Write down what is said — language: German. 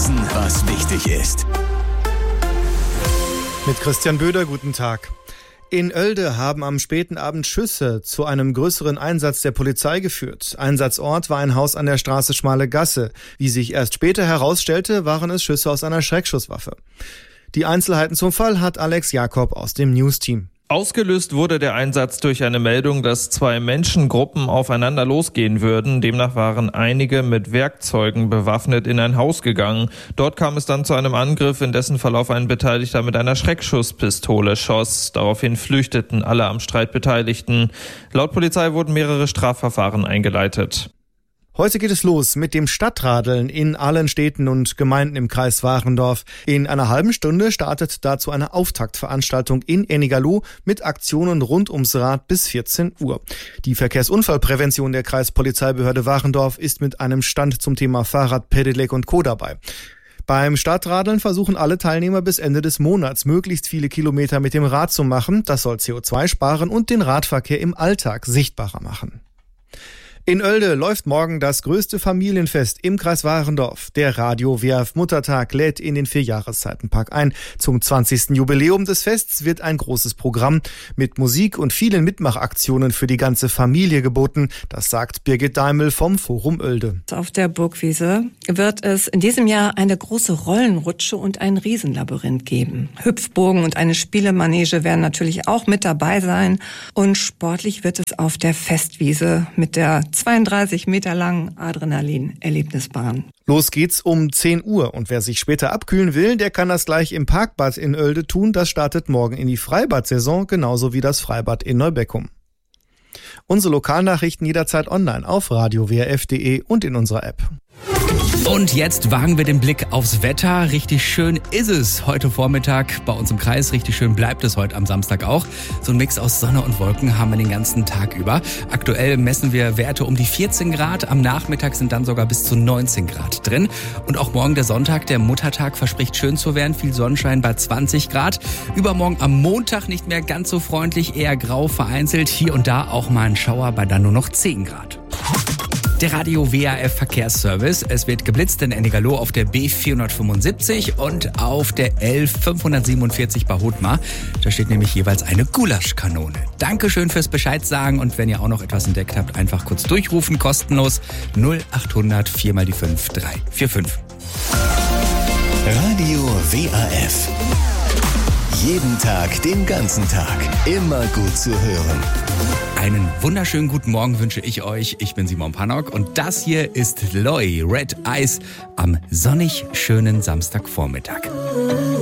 wissen, was wichtig ist. Mit Christian Böder, guten Tag. In Oelde haben am späten Abend Schüsse zu einem größeren Einsatz der Polizei geführt. Einsatzort war ein Haus an der Straße Schmale Gasse. Wie sich erst später herausstellte, waren es Schüsse aus einer Schreckschusswaffe. Die Einzelheiten zum Fall hat Alex Jakob aus dem News-Team. Ausgelöst wurde der Einsatz durch eine Meldung, dass 2 Menschengruppen aufeinander losgehen würden. Demnach waren einige mit Werkzeugen bewaffnet in ein Haus gegangen. Dort kam es dann zu einem Angriff, in dessen Verlauf ein Beteiligter mit einer Schreckschusspistole schoss. Daraufhin flüchteten alle am Streit Beteiligten. Laut Polizei wurden mehrere Strafverfahren eingeleitet. Heute geht es los mit dem Stadtradeln in allen Städten und Gemeinden im Kreis Warendorf. In einer halben Stunde startet dazu eine Auftaktveranstaltung in Ennigerloh mit Aktionen rund ums Rad bis 14 Uhr. Die Verkehrsunfallprävention der Kreispolizeibehörde Warendorf ist mit einem Stand zum Thema Fahrrad, Pedelec und Co. dabei. Beim Stadtradeln versuchen alle Teilnehmer bis Ende des Monats möglichst viele Kilometer mit dem Rad zu machen. Das soll CO2 sparen und den Radverkehr im Alltag sichtbarer machen. In Oelde läuft morgen das größte Familienfest im Kreis Warendorf. Der Radio WRF Muttertag lädt in den 4-Jahreszeitenpark ein. Zum 20. Jubiläum des Fests wird ein großes Programm mit Musik und vielen Mitmachaktionen für die ganze Familie geboten. Das sagt Birgit Daimel vom Forum Oelde. Auf der Burgwiese wird es in diesem Jahr eine große Rollenrutsche und ein Riesenlabyrinth geben. Hüpfbogen und eine Spielemanege werden natürlich auch mit dabei sein. Und sportlich wird es auf der Festwiese mit der 32 Meter langen Adrenalin-Erlebnisbahn. Los geht's um 10 Uhr und wer sich später abkühlen will, der kann das gleich im Parkbad in Oelde tun. Das startet morgen in die Freibad-Saison, genauso wie das Freibad in Neubeckum. Unsere Lokalnachrichten jederzeit online auf radiowrf.de und in unserer App. Und jetzt wagen wir den Blick aufs Wetter. Richtig schön ist es heute Vormittag bei uns im Kreis. Richtig schön bleibt es heute am Samstag auch. So ein Mix aus Sonne und Wolken haben wir den ganzen Tag über. Aktuell messen wir Werte um die 14 Grad. Am Nachmittag sind dann sogar bis zu 19 Grad drin. Und auch morgen der Sonntag, der Muttertag, verspricht schön zu werden. Viel Sonnenschein bei 20 Grad. Übermorgen am Montag nicht mehr ganz so freundlich, eher grau vereinzelt. Hier und da auch mal ein Schauer bei dann nur noch 10 Grad. Der Radio WRF Verkehrsservice. Es wird geblitzt in Ennigerloh auf der B475 und auf der L547 bei Hothmar. Da steht nämlich jeweils eine Gulaschkanone. Dankeschön fürs Bescheid sagen und wenn ihr auch noch etwas entdeckt habt, einfach kurz durchrufen, kostenlos 0800 4 mal die 5 345. Radio WRF. Jeden Tag, den ganzen Tag. Immer gut zu hören. Einen wunderschönen guten Morgen wünsche ich euch. Ich bin Simon Pannock und das hier ist Loi, Red Eyes am sonnig schönen Samstagvormittag.